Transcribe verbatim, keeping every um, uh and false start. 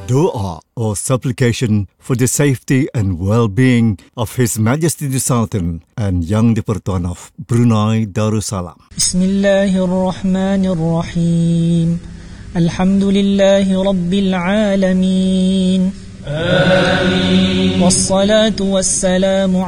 Doa or supplication for the safety and well-being of His Majesty the Sultan and Yang di-Pertuan of Brunei Darussalam. Bismillahirrahmanirrahim. Alhamdulillahi Rabbil Alamin. Amin. Wassalatu wassalamu